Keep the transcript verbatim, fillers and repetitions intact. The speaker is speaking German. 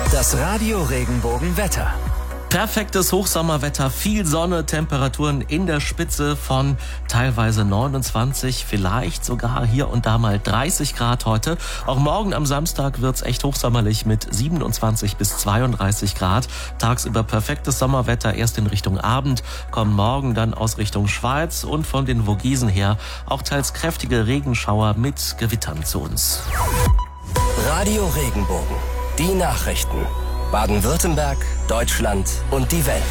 Das Radio Regenbogen-Wetter. Perfektes Hochsommerwetter, viel Sonne, Temperaturen in der Spitze von teilweise neunundzwanzig, vielleicht sogar hier und da mal dreißig Grad heute. Auch morgen am Samstag wird's echt hochsommerlich mit siebenundzwanzig bis zweiunddreißig Grad. Tagsüber perfektes Sommerwetter, erst in Richtung Abend, kommen morgen dann aus Richtung Schweiz und von den Vogesen her auch teils kräftige Regenschauer mit Gewittern zu uns. Radio Regenbogen, die Nachrichten. Baden-Württemberg, Deutschland und die Welt.